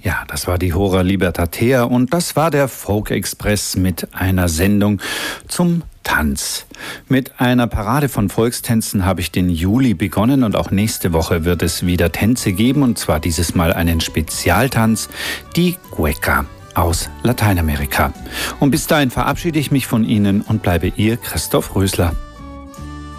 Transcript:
Ja, das war die Hora Libertatea und das war der Folk Express mit einer Sendung zum Tanz. Mit einer Parade von Volkstänzen habe ich den Juli begonnen und auch nächste Woche wird es wieder Tänze geben und zwar dieses Mal einen Spezialtanz, die Cueca aus Lateinamerika. Und bis dahin verabschiede ich mich von Ihnen und bleibe Ihr Christoph Rösler.